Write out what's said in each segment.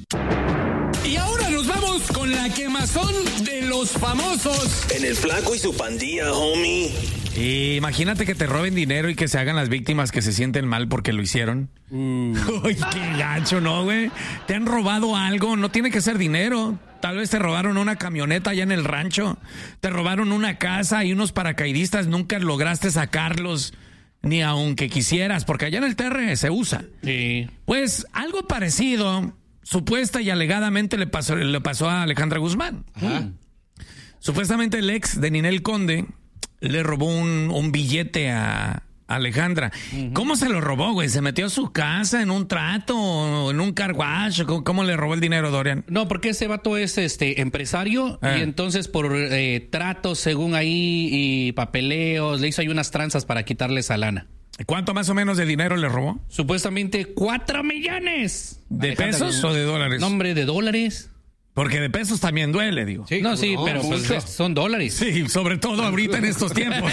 Y ahora nos vamos con la quemazón de los famosos. En el Flaco y su pandilla, homie. Imagínate que te roben dinero y que se hagan las víctimas que se sienten mal porque lo hicieron. Uy, qué gacho, ¿no, güey? Te han robado algo, no tiene que ser dinero. Tal vez te robaron una camioneta allá en el rancho. Te robaron una casa y unos paracaidistas nunca lograste sacarlos, ni aunque quisieras, porque allá en el TR se usa. Sí. Pues algo parecido, supuesta y alegadamente le pasó a Alejandra Guzmán. Ajá. Supuestamente el ex de Ninel Conde le robó un billete a Alejandra. ¿Cómo se lo robó, güey? ¿Se metió a su casa en un trato o en un car wash? ¿Cómo le robó el dinero, Dorian? No, porque ese vato es empresario y entonces por tratos según ahí y papeleos le hizo ahí unas tranzas para quitarle esa lana. ¿Cuánto más o menos de dinero le robó? Supuestamente 4 millones. ¿De pesos o de dólares? No, hombre, de dólares. Porque de pesos también duele, digo. Sí, no, sí, pero pues, son dólares. Sí, sobre todo ahorita en estos tiempos.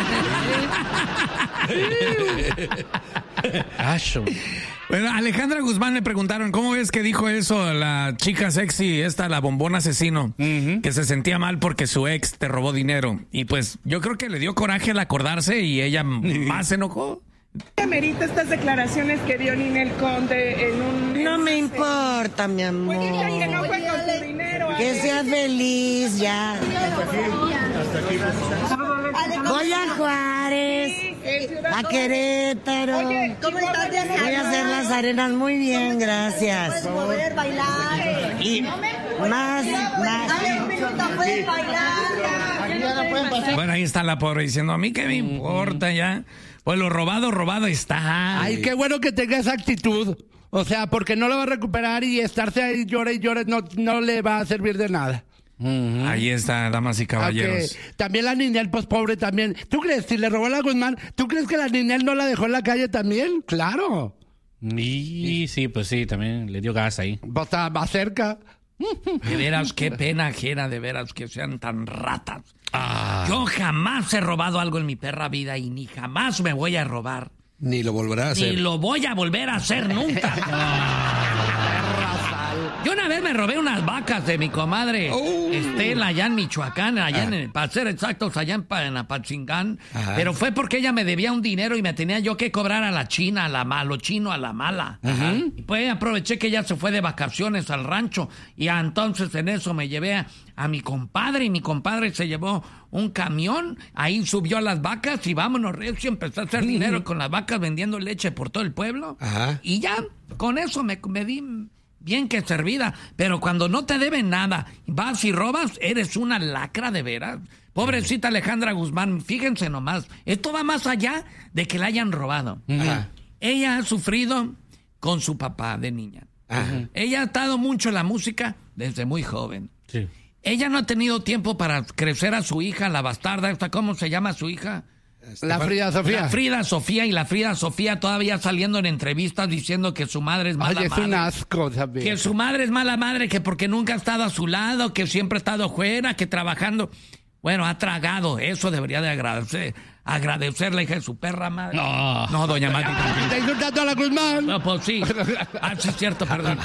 Bueno, a Alejandra Guzmán le preguntaron, ¿cómo ves que dijo eso la chica sexy, la bombón asesino, que se sentía mal porque su ex te robó dinero? Y pues yo creo que le dio coraje al acordarse y ella más se enojó. ¿Qué merita estas declaraciones que dio Ninel Conde en un... No me importa, mi amor. Pues dice que no fue con tu dinero. Que sea feliz, ya. Voy a Juárez, a Querétaro. Oye, Voy a hacer las arenas muy bien, gracias. Puedes poder bailar. Y más. Dale un minuto, puedes bailar. Bueno, ahí está la pobre diciendo, a mí qué me importa ya. Pues lo robado está. Ay, qué bueno que tenga esa actitud. O sea, porque no lo va a recuperar y estarse ahí llora y llora no le va a servir de nada. Ahí está, damas y caballeros. Okay. También la Ninel, pues pobre también. ¿Tú crees, si le robó a la Guzmán, tú crees que la Ninel no la dejó en la calle también? Claro. Y sí, pues sí, también le dio gas ahí. Pues está más cerca. De veras, qué pena ajena, de veras, que sean tan ratas. Yo jamás he robado algo en mi perra vida y ni jamás me voy a robar. Ni lo volverá a hacer. Ni lo voy a volver a hacer nunca. Yo una vez me robé unas vacas de mi comadre Estela, allá en Michoacán, para ser exactos, allá en Apatzingán. Pero fue porque ella me debía un dinero y me tenía yo que cobrar a la china, a lo chino, a la mala. Y pues aproveché que ella se fue de vacaciones al rancho y entonces en eso me llevé a mi compadre y mi compadre se llevó un camión, ahí subió a las vacas y vámonos, recio, empezó a hacer dinero con las vacas vendiendo leche por todo el pueblo. Y ya, con eso me di bien que servida, pero cuando no te deben nada, vas y robas, eres una lacra de veras. Pobrecita Alejandra Guzmán, fíjense nomás, esto va más allá de que la hayan robado. Ella ha sufrido con su papá de niña. Ella ha estado mucho en la música desde muy joven. Sí. Ella no ha tenido tiempo para crecer a su hija, la bastarda, ¿cómo se llama su hija? La Frida Sofía. La Frida Sofía, y la Frida Sofía todavía saliendo en entrevistas diciendo que su madre es mala madre. Ay, es un asco, ¿sabes? Que su madre es mala madre, que porque nunca ha estado a su lado, que siempre ha estado fuera, que trabajando. Bueno, ha tragado, eso debería de agradecerle, hija de su perra madre. No, doña Mati. ¿Está insultando a la Guzmán? No, pues sí. Sí, es cierto, perdón.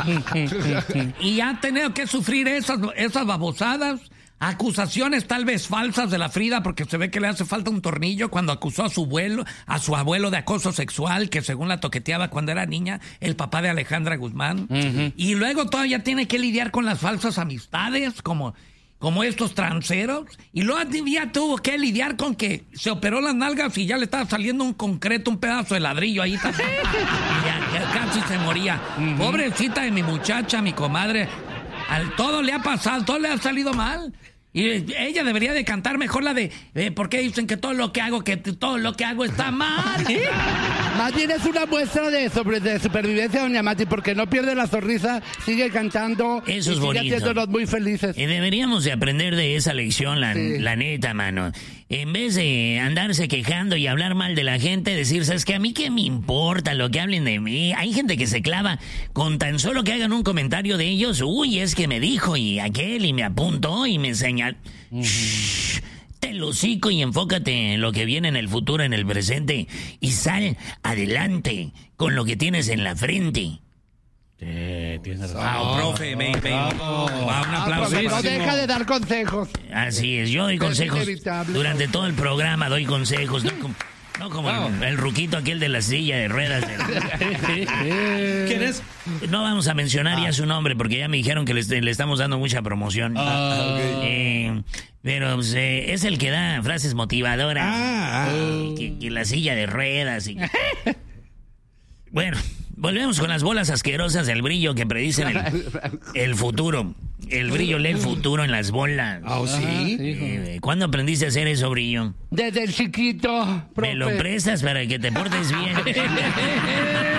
Y ha tenido que sufrir esas babosadas. Acusaciones tal vez falsas de la Frida, porque se ve que le hace falta un tornillo cuando acusó a su abuelo de acoso sexual, que según la toqueteaba cuando era niña, el papá de Alejandra Guzmán. Y luego todavía tiene que lidiar con las falsas amistades, como estos transeros. Y luego ya tuvo que lidiar con que se operó las nalgas y ya le estaba saliendo un pedazo de ladrillo ahí. Ya casi se moría. Pobrecita de mi muchacha, mi comadre. Todo le ha pasado, todo le ha salido mal. Y ella debería de cantar mejor la de ¿por qué dicen que todo lo que hago está mal? Más bien es una muestra de supervivencia, doña Mati, porque no pierde la sonrisa, sigue cantando. Eso y es bonito. Sigue haciéndonos muy felices. Y deberíamos de aprender de esa lección, la neta, mano. En vez de andarse quejando y hablar mal de la gente, decir, ¿sabes qué? A mí qué me importa lo que hablen de mí. Hay gente que se clava con tan solo que hagan un comentario de ellos. Uy, es que me dijo y aquel y me apuntó y me enseñó. Shh, te lo hocico y enfócate en lo que viene en el futuro, en el presente, y sal adelante con lo que tienes en la frente. Tienes razón. Wow, profe, un aplauso. No deja de dar consejos. Así es, yo doy consejos. Durante todo el programa doy consejos. No como el ruquito aquel de la silla de ruedas. ¿Quién es? No vamos a mencionar ya su nombre porque ya me dijeron que le estamos dando mucha promoción. Pero pues, es el que da frases motivadoras. Que la silla de ruedas. Bueno, volvemos con las bolas asquerosas del brillo que predicen el futuro. El brillo lee el futuro en las bolas. ¿Sí? ¿Cuándo aprendiste a hacer eso, brillo? Desde el chiquito, profe. Me lo prestas para que te portes bien.